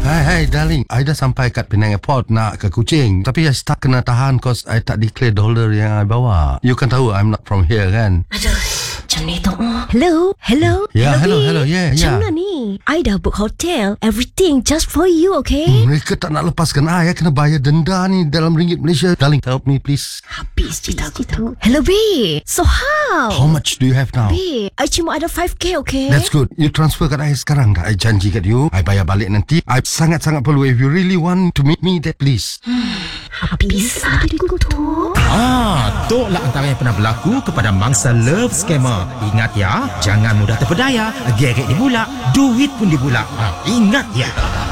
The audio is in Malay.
Hai darling, I dah sampai kat Penang Airport nak ke Kuching. Tapi I stuck kena tahan cause I tak declare dollar yang I bawa. You kan tahu I'm not from here kan. Aduh, macam ni tu. Hello. Ya, hello. Macam mana ni? I dah book hotel, everything just for you, okay? Mereka tak nak lepaskan I kena bayar denda ni dalam ringgit Malaysia. Darling, help me please. Habis cerita aku tu. Hello, babe. So how? How much do you have now? Babe, I cuma ada 5K, okay? That's good. You transfer kat I sekarang dah. I janji kat you, I bayar balik nanti. I sangat-sangat perlu. If you really want to meet me, that please. Habis aku tu. Toklah antara yang pernah berlaku kepada mangsa love scammer. Ingat ya, jangan mudah terpedaya. Geret dibulak, duit pun dibulak. Ingat ya.